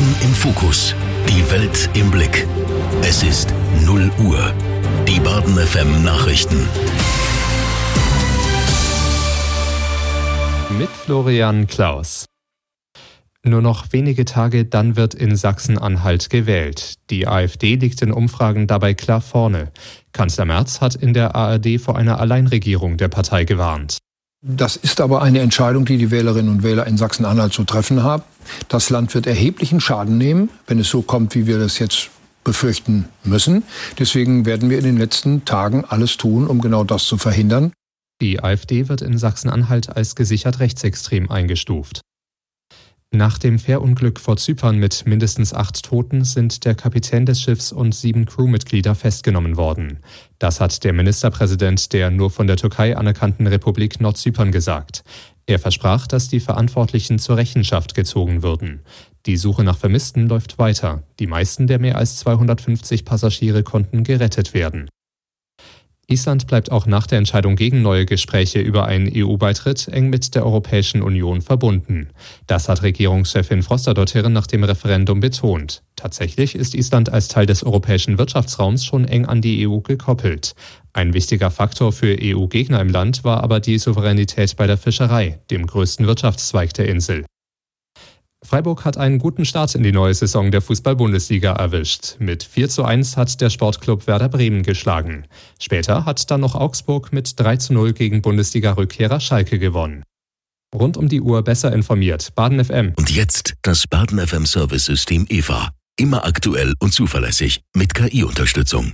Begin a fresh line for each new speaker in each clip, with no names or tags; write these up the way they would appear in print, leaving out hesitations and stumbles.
Baden im Fokus. Die Welt im Blick. Es ist 0 Uhr. Die Baden FM Nachrichten.
Mit Florian Klaus. Nur noch wenige Tage, dann wird in Sachsen-Anhalt gewählt. Die AfD liegt in Umfragen dabei klar vorne. Kanzler Merz hat in der ARD vor einer Alleinregierung der Partei gewarnt.
Das ist aber eine Entscheidung, die die Wählerinnen und Wähler in Sachsen-Anhalt zu treffen haben. Das Land wird erheblichen Schaden nehmen, wenn es so kommt, wie wir das jetzt befürchten müssen. Deswegen werden wir in den letzten Tagen alles tun, um genau das zu verhindern.
Die AfD wird in Sachsen-Anhalt als gesichert rechtsextrem eingestuft. Nach dem Fährunglück vor Zypern mit mindestens 8 Toten sind der Kapitän des Schiffs und 7 Crewmitglieder festgenommen worden. Das hat der Ministerpräsident der nur von der Türkei anerkannten Republik Nordzypern gesagt. Er versprach, dass die Verantwortlichen zur Rechenschaft gezogen würden. Die Suche nach Vermissten läuft weiter. Die meisten der mehr als 250 Passagiere konnten gerettet werden. Island bleibt auch nach der Entscheidung gegen neue Gespräche über einen EU-Beitritt eng mit der Europäischen Union verbunden. Das hat Regierungschefin Frostadóttir nach dem Referendum betont. Tatsächlich ist Island als Teil des europäischen Wirtschaftsraums schon eng an die EU gekoppelt. Ein wichtiger Faktor für EU-Gegner im Land war aber die Souveränität bei der Fischerei, dem größten Wirtschaftszweig der Insel. Freiburg hat einen guten Start in die neue Saison der Fußball-Bundesliga erwischt. Mit 4:1 hat der Sportclub Werder Bremen geschlagen. Später hat dann noch Augsburg mit 3:0 gegen Bundesliga-Rückkehrer Schalke gewonnen. Rund um die Uhr besser informiert. Baden FM.
Und jetzt das Baden FM Service-System EVA. Immer aktuell und zuverlässig mit KI-Unterstützung.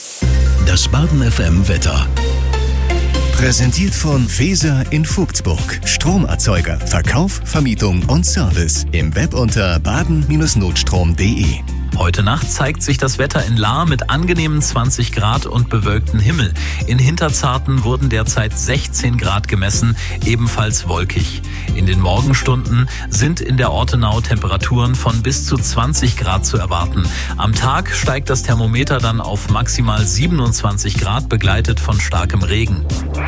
Das Baden FM Wetter.
Präsentiert von Feser in Vogtsburg. Stromerzeuger, Verkauf, Vermietung und Service. Im Web unter baden-notstrom.de.
Heute Nacht zeigt sich das Wetter in Lahr mit angenehmen 20 Grad und bewölktem Himmel. In Hinterzarten wurden derzeit 16 Grad gemessen, ebenfalls wolkig. In den Morgenstunden sind in der Ortenau Temperaturen von bis zu 20 Grad zu erwarten. Am Tag steigt das Thermometer dann auf maximal 27 Grad, begleitet von starkem Regen.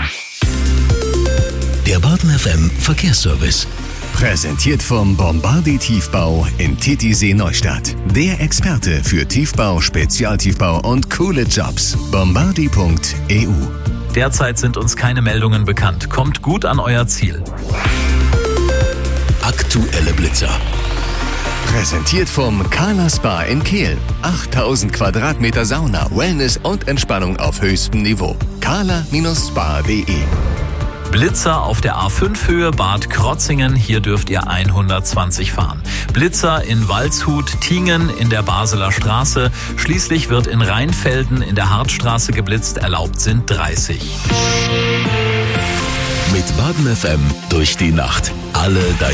Der Baden FM Verkehrsservice.
Präsentiert vom Bombardier Tiefbau in Titisee Neustadt. Der Experte für Tiefbau, Spezialtiefbau und coole Jobs. Bombardier.eu.
Derzeit sind uns keine Meldungen bekannt. Kommt gut an euer Ziel.
Aktuelle Blitzer.
Präsentiert vom Kala Spa in Kehl. 8000 Quadratmeter Sauna, Wellness und Entspannung auf höchstem Niveau. kala-spa.de.
Blitzer auf der A5-Höhe Bad Krotzingen, hier dürft ihr 120 fahren. Blitzer in Waldshut, Tingen in der Basler Straße. Schließlich wird in Rheinfelden in der Hartstraße geblitzt, erlaubt sind 30.
Mit Baden FM durch die Nacht. Alle deine